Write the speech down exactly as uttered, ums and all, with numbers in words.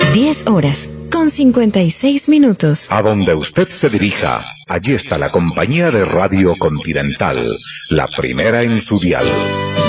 diez horas con cincuenta y seis minutos. A donde usted se dirija, allí está la compañía de Radio Continental, la primera en su dial.